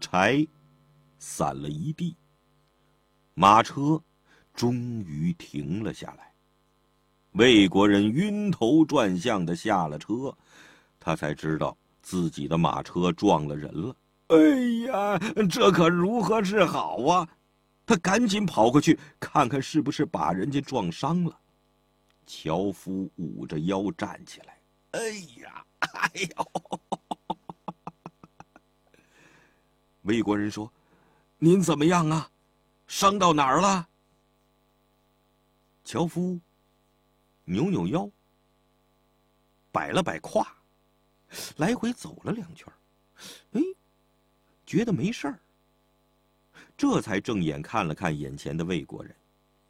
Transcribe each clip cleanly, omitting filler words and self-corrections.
柴散了一地，马车终于停了下来。魏国人晕头转向的下了车，他才知道自己的马车撞了人了。哎呀，这可如何是好啊！他赶紧跑过去看看是不是把人家撞伤了。樵夫捂着腰站起来，哎呀，哎呦！魏国人说：“您怎么样啊？伤到哪儿了？”樵夫扭扭腰，摆了摆胯，来回走了2圈，哎，觉得没事儿。这才正眼看了看眼前的魏国人。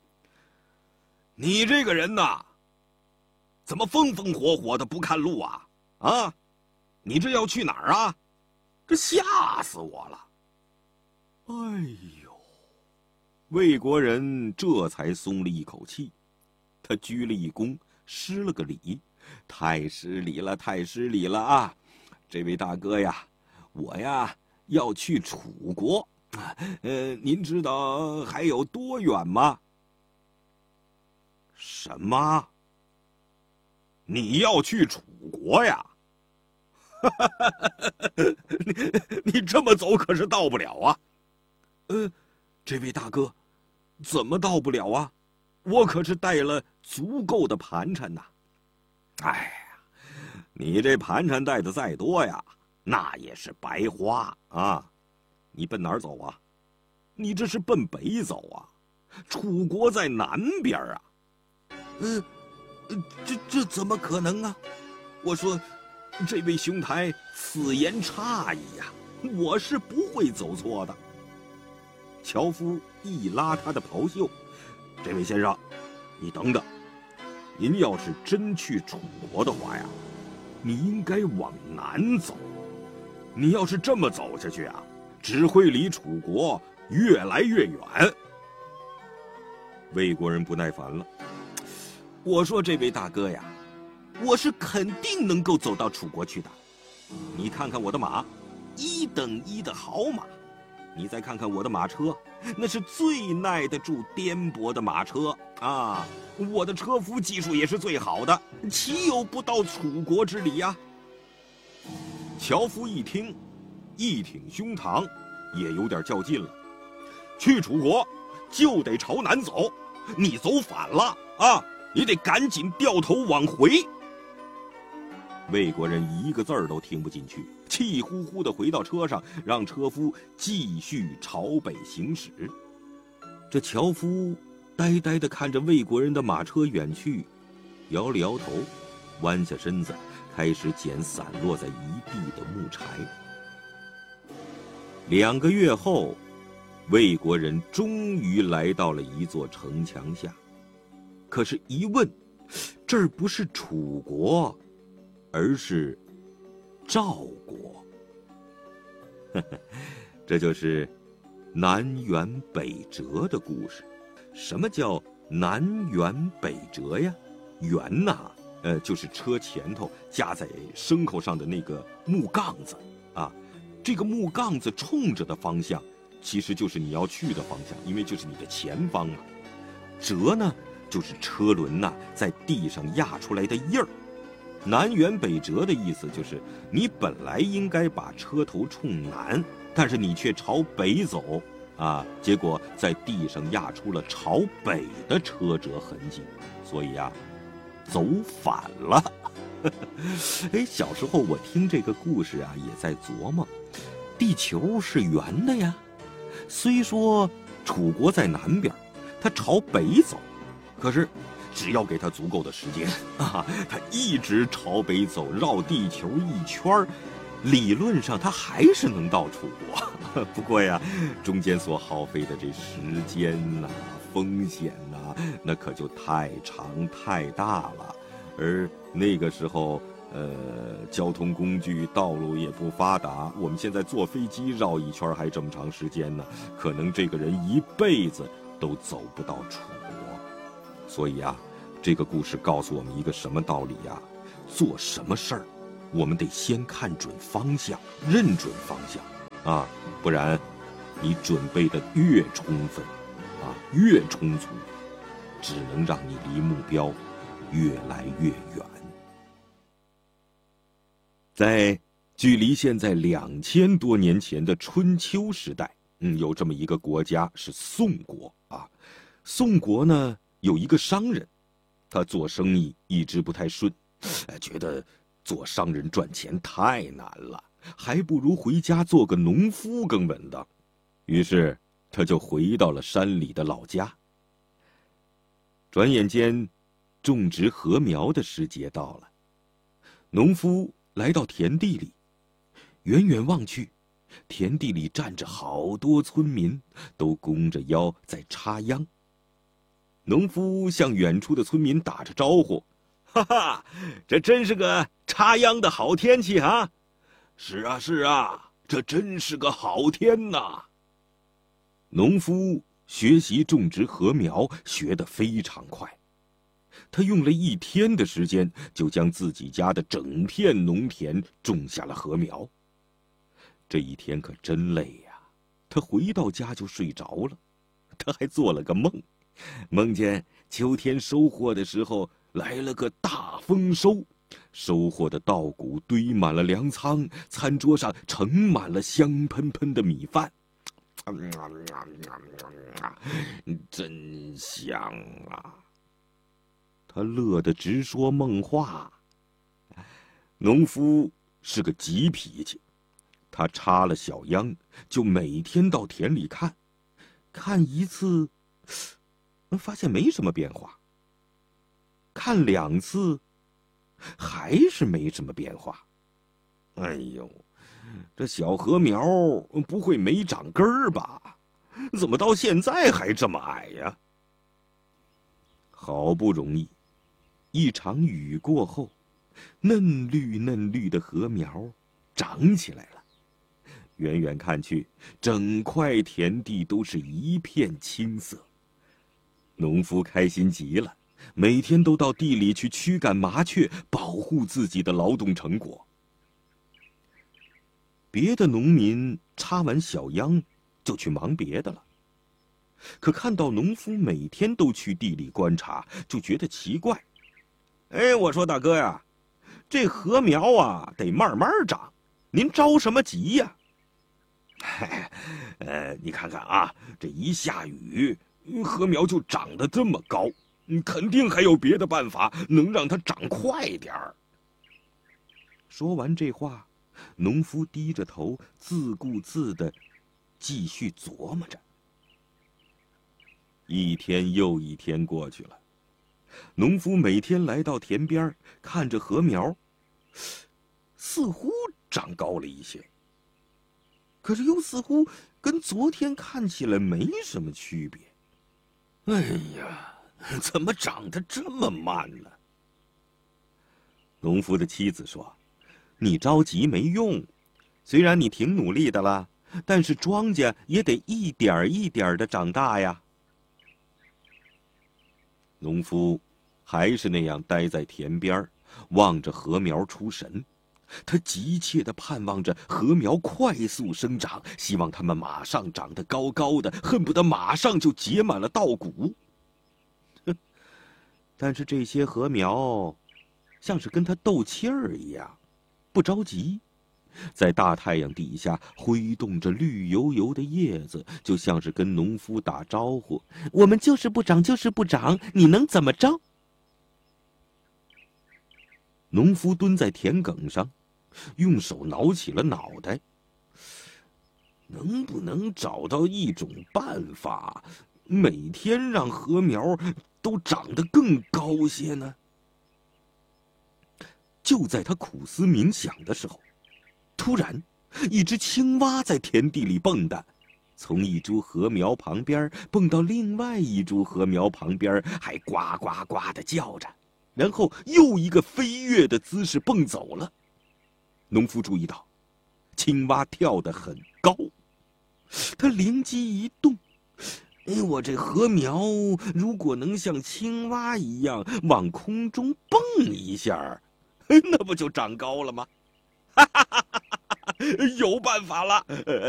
你这个人呐，怎么风风火火的不看路啊？啊，你这要去哪儿啊？这吓死我了！哎呦，魏国人这才松了一口气，他鞠了一躬，施了个礼：“太失礼了，太失礼了啊！这位大哥呀，我呀要去楚国。您知道还有多远吗？”“什么？你要去楚国呀？”“你这么走可是到不了啊。”“这位大哥，怎么到不了啊？我可是带了足够的盘缠呐。”“哎呀，你这盘缠带的再多呀，那也是白花啊！你奔哪儿走啊？你这是奔北走啊？楚国在南边啊。”“这怎么可能啊？我说，这位兄台此言差矣呀，我是不会走错的。”樵夫一拉他的袍袖：“这位先生，你等等，您要是真去楚国的话呀，你应该往南走。你要是这么走下去啊，只会离楚国越来越远。”魏国人不耐烦了：“我说这位大哥呀，我是肯定能够走到楚国去的。你看看我的马，1等1的好马。你再看看我的马车，那是最耐得住颠簸的马车啊！我的车夫技术也是最好的，岂有不到楚国之理呀？”樵夫一听，一挺胸膛，也有点较劲了：“去楚国就得朝南走，你走反了啊！你得赶紧掉头往回。”魏国人一个字儿都听不进去，气呼呼地回到车上，让车夫继续朝北行驶。这樵夫呆呆地看着魏国人的马车远去，摇了摇头，弯下身子，开始捡散落在一地的木柴。2个月后，魏国人终于来到了一座城墙下。可是一问，这儿不是楚国，而是赵国。这就是南辕北辙的故事。什么叫南辕北辙呀？辕呐，就是车前头架在牲口上的那个木杠子啊。这个木杠子冲着的方向，其实就是你要去的方向，因为就是你的前方嘛。辙呢，就是车轮呐在地上压出来的印儿。南辕北辙的意思就是你本来应该把车头冲南，但是你却朝北走啊，结果在地上压出了朝北的车辙痕迹，所以啊，走反了。哎，小时候我听这个故事啊，也在琢磨，地球是圆的呀。虽说楚国在南边，它朝北走，可是只要给他足够的时间啊，他一直朝北走，绕地球一圈，理论上他还是能到楚国。不过呀，中间所耗费的这时间呐、风险呐，那可就太长太大了。而那个时候，交通工具道路也不发达，我们现在坐飞机绕一圈还这么长时间呢，可能这个人一辈子都走不到楚国。所以啊，这个故事告诉我们一个什么道理呀？做什么事儿，我们得先看准方向，认准方向啊， 不然你准备的越充分，越充足，只能让你离目标越来越远。在距离现在2000多年前的春秋时代，有这么一个国家是宋国啊。宋国呢有一个商人，他做生意一直不太顺，觉得做商人赚钱太难了，还不如回家做个农夫更稳当。于是他就回到了山里的老家。转眼间，种植禾苗的时节到了。农夫来到田地里，远远望去，田地里站着好多村民，都弓着腰在插秧。农夫向远处的村民打着招呼：“哈哈，这真是个插秧的好天气啊！”“是啊，是啊，这真是个好天呐！”农夫学习种植禾苗学得非常快，他用了1天的时间，就将自己家的整片农田种下了禾苗。这一天可真累呀，他回到家就睡着了。他还做了个梦，梦见秋天收获的时候来了个大丰收，收获的稻谷堆满了粮仓，餐桌上盛满了香喷喷的米饭。真香啊！他乐得直说梦话。农夫是个急脾气，他插了小秧，就每天到田里看一次，发现没什么变化；看2次，还是没什么变化。哎呦，这小禾苗不会没长根儿吧？怎么到现在还这么矮呀？好不容易，一场雨过后，嫩绿嫩绿的禾苗长起来了。远远看去，整块田地都是一片青色。农夫开心极了，每天都到地里去驱赶麻雀，保护自己的劳动成果。别的农民插完小秧就去忙别的了，可看到农夫每天都去地里观察，就觉得奇怪。我说大哥呀，这禾苗啊得慢慢长，您着什么急呀？你看看啊，这一下雨，禾苗就长得这么高，肯定还有别的办法能让它长快点儿。说完这话，农夫低着头，自顾自地继续琢磨着。1天又1天过去了，农夫每天来到田边，看着禾苗，似乎长高了一些，可是又似乎跟昨天看起来没什么区别。哎呀，怎么长得这么慢呢？农夫的妻子说：“你着急没用，虽然你挺努力的了，但是庄稼也得一点一点的长大呀。”农夫还是那样待在田边，望着禾苗出神。他急切地盼望着禾苗快速生长，希望它们马上长得高高的，恨不得马上就结满了稻谷。但是这些禾苗像是跟他斗气儿一样，不着急，在大太阳底下挥动着绿油油的叶子，就像是跟农夫打招呼：“我们就是不长，就是不长，你能怎么着？”农夫蹲在田埂上，用手挠起了脑袋，能不能找到一种办法，每天让禾苗都长得更高些呢？就在他苦思冥想的时候，突然，一只青蛙在田地里蹦跶，从一株禾苗旁边蹦到另外一株禾苗旁边，还呱呱呱地叫着，然后又一个飞跃的姿势蹦走了。农夫注意到，青蛙跳得很高，他灵机一动：我这禾苗如果能像青蛙一样往空中蹦一下，那不就长高了吗？有办法了！